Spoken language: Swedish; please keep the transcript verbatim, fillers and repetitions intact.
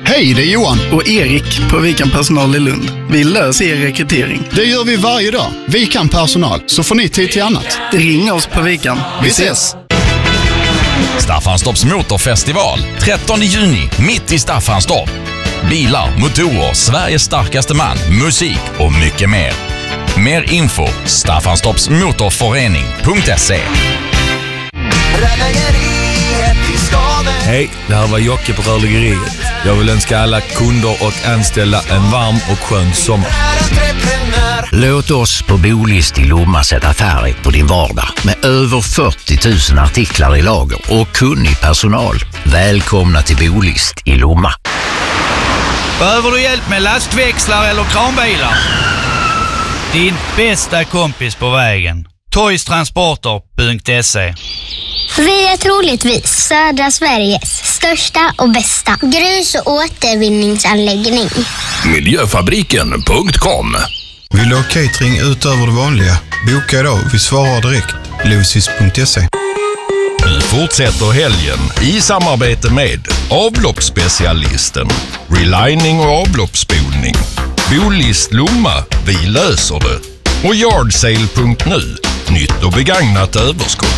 Hej, det är Johan. Och Erik på Vikan Personal i Lund. Vi löser er rekrytering. Det gör vi varje dag. Vikan Personal, så får ni tid till annat. Ring oss på Vikan. Vi ses! Staffanstorps motorfestival trettonde juni, mitt i Staffanstorp. Bilar, motorer, Sveriges starkaste man, musik och mycket mer. Mer info, staffanstorpsmotorförening punkt se. Hej, det här var Jocke på Rörläggeriet. Jag vill önska alla kunder och anställda en varm och skön sommar. Låt oss på Bolist i Lomma sätta färg på din vardag med över fyrtio tusen artiklar i lager och kunnig personal. Välkomna till Bolist i Lomma. Behöver du hjälp med lastväxlar eller kranbilar? Din bästa kompis på vägen. toys transporter punkt se. Vi är troligtvis södra Sveriges största och bästa grus- och återvinningsanläggning. Miljöfabriken punkt com. Vill du ha catering utöver det vanliga? Boka idag, vi svarar direkt. Lucis punkt se. Vi fortsätter helgen i samarbete med avloppsspecialisten, relining och avloppsspolning, Bolist Lomma, vi löser det, och yardsale punkt nu, nytt och begagnat överskott.